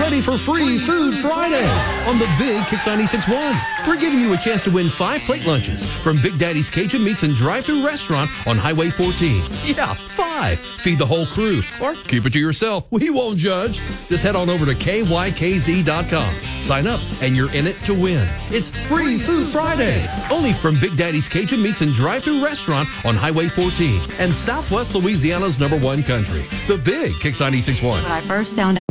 ready for free Food Fridays on the Big Kicks 96.1. We're giving you a chance to win 5 plate lunches from Big Daddy's Cajun Meats and Drive-Thru Restaurant on Highway 14. Yeah, 5. Feed the whole crew or keep it to yourself. We won't judge. Just head on over to kykz.com. Sign up and you're in it to win. It's free Food Fridays only from Big Daddy's Cajun Meats and Drive-Thru Restaurant on Highway 14 and Southwest Louisiana's #1 country. The Big Kicks 96.1. When I first found